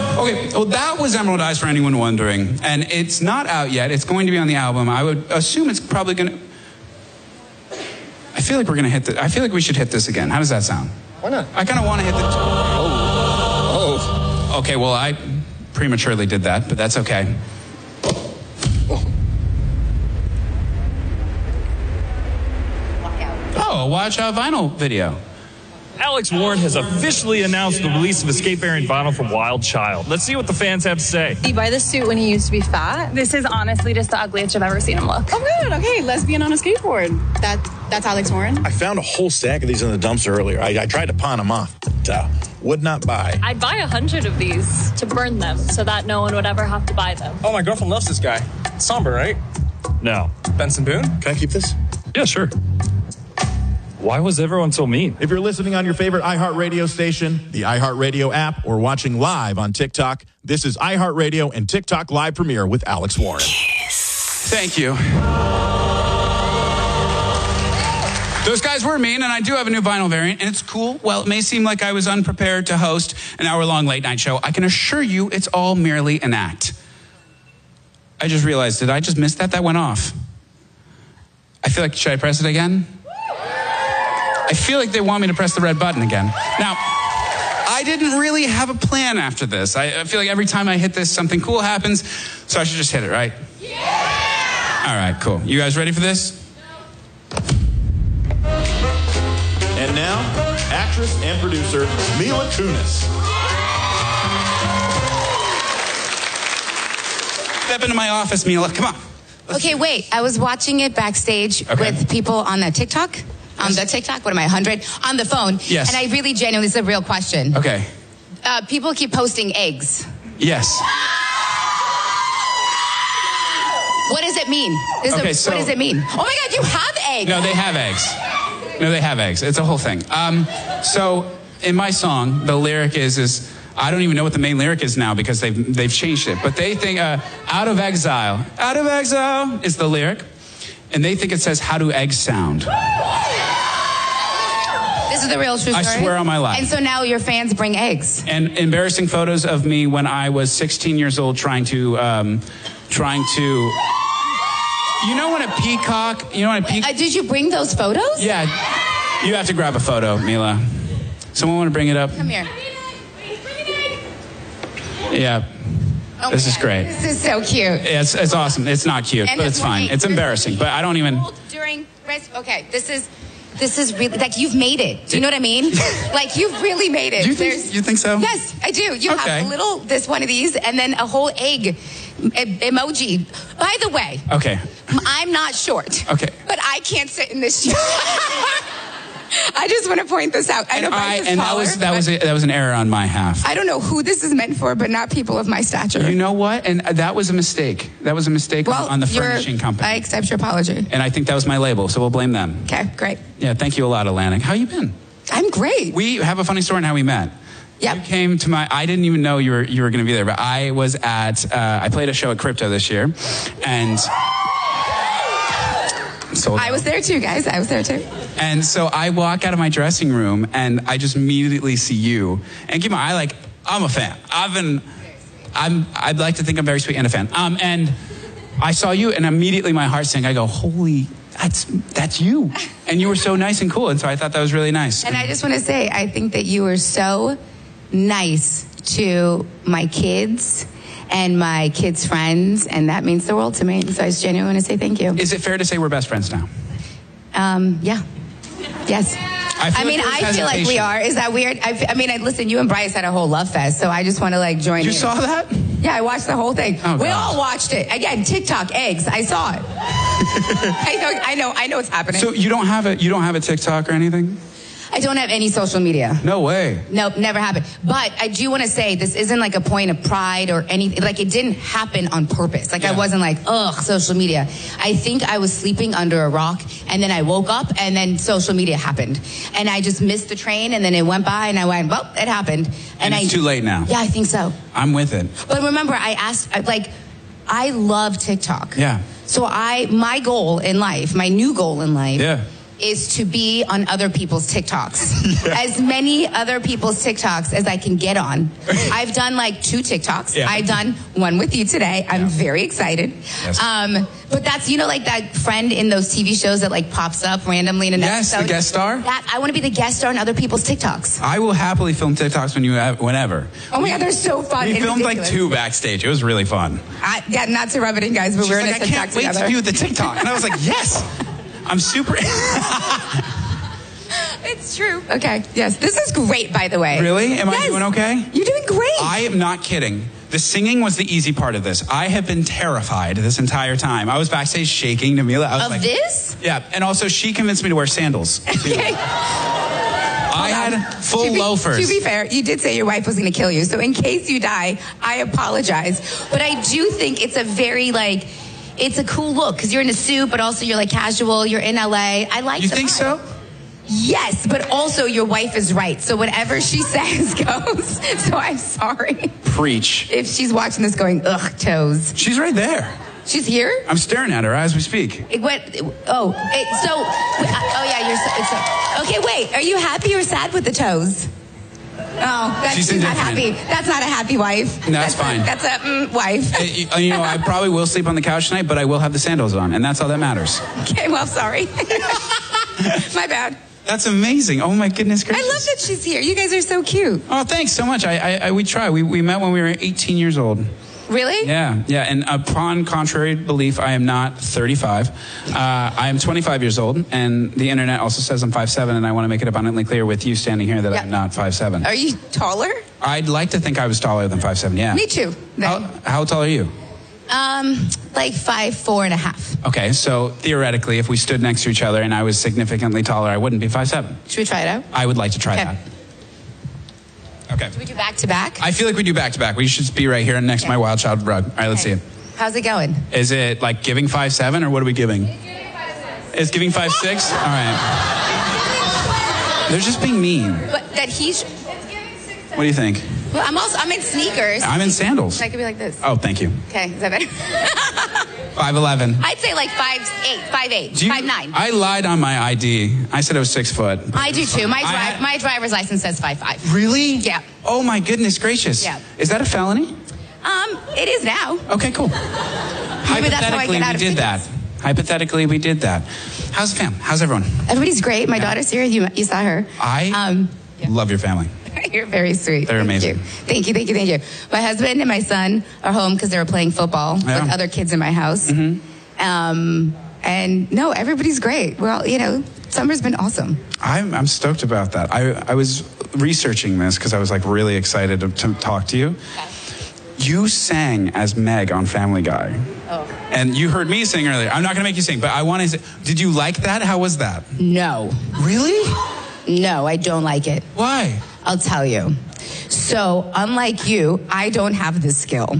Okay, well, that was Emerald Eyes for anyone wondering. And it's not out yet. It's going to be on the album. I would assume it's probably going to... I feel like we're going to hit I feel like we should hit this again. How does that sound? Why not? I kind of want to hit the... Oh. Okay, well, I prematurely did that, but that's okay. Oh, a Watch Out vinyl video. Alex Warren has officially announced the release of Escape variant vinyl from Wild Child. Let's see what the fans have to say. Did you buy this suit when he used to be fat? This is honestly just the ugliest I've ever seen him look. Oh, good. Okay, lesbian on a skateboard. That's Alex Warren. I found a whole stack of these in the dumpster earlier. I tried to pawn them off, but would not buy. I'd buy 100 of these to burn them so that no one would ever have to buy them. Oh, my girlfriend loves this guy. Somber, right? No. Benson Boone? Can I keep this? Yeah, sure. Why was everyone so mean? If you're listening on your favorite iHeartRadio station, the iHeartRadio app, or watching live on TikTok, this is iHeartRadio and TikTok Live Premiere with Alex Warren. Thank you. Those guys were mean, and I do have a new vinyl variant, and it's cool. Well, it may seem like I was unprepared to host an hour-long late-night show. I can assure you it's all merely an act. I just realized, did I just miss that? That went off. I feel like, should I press it again? I feel like they want me to press the red button again. Now, I didn't really have a plan after this. I feel like every time I hit this, something cool happens, so I should just hit it, right? Yeah! All right, cool. You guys ready for this? And now, actress and producer Mila Kunis. Step into my office, Mila. Come on. Okay, wait. I was watching it backstage with people on the TikTok. On the TikTok, what am I, 100? On the phone. Yes. And I really genuinely, this is a real question. Okay. People keep posting eggs. Yes. What does it mean? What does it mean? Oh my God, you have eggs. No, they have eggs. It's a whole thing. So in my song, the lyric is I don't even know what the main lyric is now because they've changed it. But they think out of exile is the lyric. And they think it says, how do eggs sound? This is the real true story? I swear on my life. And so now your fans bring eggs. And embarrassing photos of me when I was 16 years old trying to, you know when a peacock, did you bring those photos? Yeah. You have to grab a photo, Mila. Someone want to bring it up? Come here. Yeah. Oh this is great. This is so cute. It's awesome. It's not cute, but it's fine. It's embarrassing, but I don't even... Okay, this is really, like, you've made it. Do you know what I mean? Like, you've really made it. You think so? Yes, I do. You have one of these, and then a whole egg emoji. By the way. Okay. I'm not short. Okay. But I can't sit in this chair. I just want to point this out. I know that was an error on my half. I don't know who this is meant for, but not people of my stature. You know what? And that was a mistake. That was a mistake on the furnishing company. I accept your apology. And I think that was my label, so we'll blame them. Okay, great. Yeah, thank you a lot, Atlantic. How you been? I'm great. We have a funny story on how we met. Yep. You came to I didn't even know you were going to be there, but I was I played a show at Crypto this year, and... I was there too, guys. I was there too. And so I walk out of my dressing room and I just immediately see you. And keep in mind, I'm a fan. I'd like to think I'm very sweet and a fan. And I saw you and immediately my heart sank. I go, holy, that's you. And you were so nice and cool. And so I thought that was really nice. And I just want to say, I think that you were so nice to my kids and my kids' friends, and that means the world to me. So I just genuinely want to say thank you. Is it fair to say we're best friends now? Yeah. Yes. I feel like we are. Is that weird? Listen, you and Bryce had a whole love fest, so I just want to join in. You saw that? Yeah, I watched the whole thing. Oh, we all watched it. Again, TikTok, eggs. I saw it. I know it's happening. So you don't have a TikTok or anything? I don't have any social media. No way. Nope, never happened. But I do want to say this isn't a point of pride or anything. It didn't happen on purpose. I wasn't social media. I think I was sleeping under a rock, and then I woke up, and then social media happened. And I just missed the train, and then it went by, and I went, well, it happened. And it's too late now. Yeah, I think so. I'm with it. But remember, I asked, I love TikTok. Yeah. So my goal in life, my new goal in life, is to be on other people's TikToks. As many other people's TikToks as I can get on. I've done like 2 TikToks. Yeah. I've done one with you today. I'm very excited. Yes. But that's, like that friend in those TV shows that like pops up randomly in an episode. Yes, the guest star. I want to be the guest star on other people's TikToks. I will happily film TikToks whenever. Oh my God, they're so fun. We and filmed like ridiculous. 2 backstage. It was really fun. Not to rub it in, guys, but She's we're in like, a I TikTok can't wait together. to do the TikTok. And I was like, yes. I'm super. It's true. Okay. Yes. This is great, by the way. Really? Am I doing okay? You're doing great. I am not kidding. The singing was the easy part of this. I have been terrified this entire time. I was backstage shaking. Namila, I was Of like, this? Yeah, and also she convinced me to wear sandals. Okay. I had full loafers. To be fair, you did say your wife was going to kill you. So in case you die, I apologize. But I do think it's a very it's a cool look because you're in a suit, but also you're like casual. You're in LA. I like. You the think vibe. so? Yes, but also your wife is right. So whatever she says goes. So I'm sorry Preach. if she's watching this going, ugh, toes. She's right there. She's here? I'm staring at her as we speak. Okay, wait. Are you happy or sad with the toes? Oh, She's she's not indifferent. happy. That's not a happy wife. No, that's fine. That's a wife. I probably will sleep on the couch tonight, but I will have the sandals on, and that's all that matters. Okay, well, sorry. My bad. That's amazing. Oh my goodness gracious. I love that she's here. You guys are so cute. Oh, thanks so much. We try. We met when we were 18 years old. Really? Yeah. And upon contrary belief, I am not 35. I am 25 years old, and the internet also says I'm 5'7", and I want to make it abundantly clear with you standing here that Yeah. I'm not 5'7". Are you taller? I'd like to think I was taller than 5'7", yeah. Me too. How tall are you? Like 5'4.5". Okay, so theoretically, if we stood next to each other and I was significantly taller, I wouldn't be 5'7". Should we try it out? I would like to try Okay. that. Okay. Do we do back to back? I feel like we do back to back. We should be right here next to my Wild Child rug. All right, let's see it. How's it going? Is it like giving 5'7", or what are we giving? It's giving 5'6"? All right. They're just being mean. But that he's. What do you think? Well, I'm in sneakers. I'm in sandals. I could be like this. Oh, thank you. Okay, is that better? 5'11". I'd say like 5'8", 5'8", Do you- 5'9". I lied on my ID. I said I was 6 foot. I do too. My I- my driver's license says 5'5". Really? Yeah. Oh my goodness gracious. Yeah. Is that a felony? It is now. Okay, cool. Maybe that's how I Hypothetically, get out we of did tickets. that. Hypothetically, we did that. How's the fam? How's everyone? Everybody's great. My daughter's here. You saw her. I love your family. You're very sweet. They're amazing. Thank you. My husband and my son are home because they were playing football Yeah. with other kids in my house. Mm-hmm. And no, everybody's great. Well, summer's been awesome. I'm stoked about that. I was researching this because I was like really excited to talk to you. You sang as Meg on Family Guy. Oh. And you heard me sing earlier. I'm not going to make you sing, but I want to say, did you like that? How was that? No. Really? No, I don't like it. Why? I'll tell you. So, unlike you, I don't have the skill.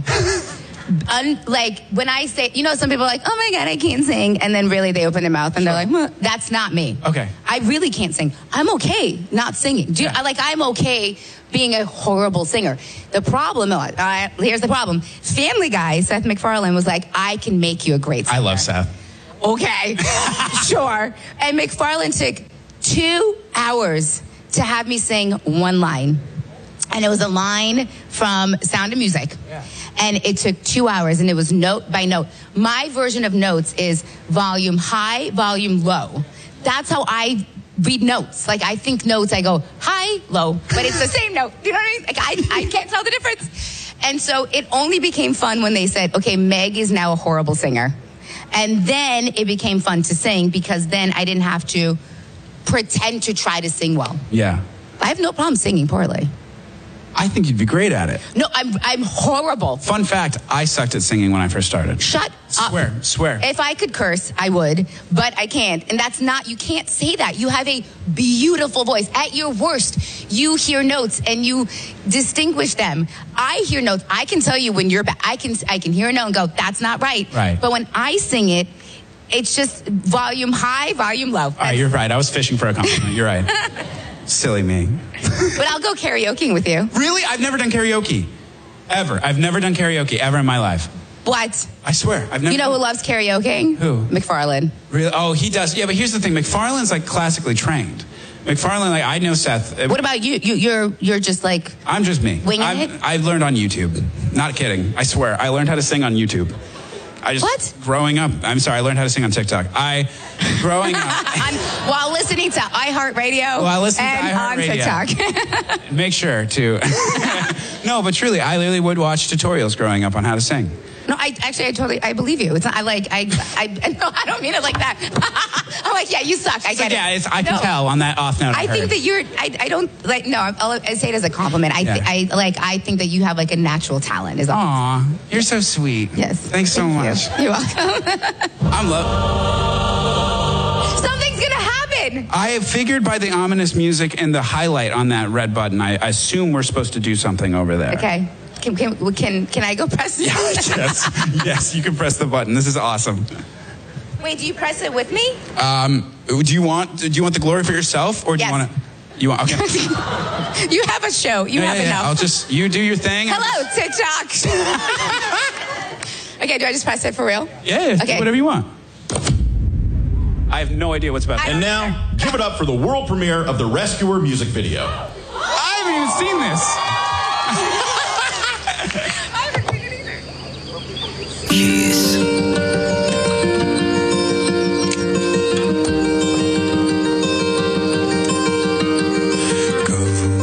Like, when I say, some people are like, oh my God, I can't sing. And then really they open their mouth and they're like, well, that's not me. Okay. I really can't sing. I'm okay not singing. I'm okay being a horrible singer. The problem, here's the problem. Family Guy, Seth MacFarlane, was like, I can make you a great singer. I love Seth. Okay, sure. And MacFarlane took 2 hours to have me sing one line. And it was a line from Sound of Music. Yeah. And it took 2 hours, and it was note by note. My version of notes is volume high, volume low. That's how I read notes. Like, I think notes, I go high, low, but it's the same note. You know what I mean? Like, I can't tell the difference. And so it only became fun when they said, okay, Meg is now a horrible singer. And then it became fun to sing because then I didn't have to pretend to try to sing well. Yeah. I have no problem singing poorly. I think you'd be great at it. No, I'm horrible. Fun fact, I sucked at singing when I first started. Shut up. Swear. If I could curse, I would, but I can't. And you can't say that. You have a beautiful voice. At your worst, you hear notes and you distinguish them. I hear notes. I can tell you when you're bad. I can hear a note and go, that's not right. Right. But when I sing it, it's just volume high, volume low. All right, you're right. I was fishing for a compliment. You're right. Silly me. But I'll go karaokeing with you. Really? I've never done karaoke. Ever. I've never done karaoke ever in my life. What? I swear, I've never. You know who loves karaoke? Who? McFarlane. Really? Oh, he does. Yeah, but here's the thing. McFarlane's like classically trained. McFarlane, like I know Seth. What about you? You're just like. I'm just me. Winging it? I've learned on YouTube. Not kidding. I swear. I learned how to sing on YouTube. What? Growing up. I'm sorry. I learned how to sing on TikTok. Growing up. While listening to iHeartRadio and on TikTok. Make sure to. No, but truly, I literally would watch tutorials growing up on how to sing. No, I believe you. It's not, no, I don't mean it like that. I'm like, yeah, you suck. I get it. Yeah, I can tell on that off note. I think that you're. I don't like. No, I say it as a compliment. I think that you have like a natural talent. Is all. Aw, you're so sweet. Yes. Thanks so much. You're welcome. I'm Something's gonna happen. I figured by the ominous music and the highlight on that red button, I assume we're supposed to do something over there. Okay. Can I go press it? Yes, you can press the button. This is awesome. Wait, do you press it with me? Do you want the glory for yourself, or do you want to? You want? Okay. You have a show. You have enough. You do your thing. Hello, TikTok. Okay, do I just press it for real? Yeah. Okay. Whatever you want. I have no idea what's about. And now, give it up for the world premiere of the Rescuer music video. I haven't even seen this.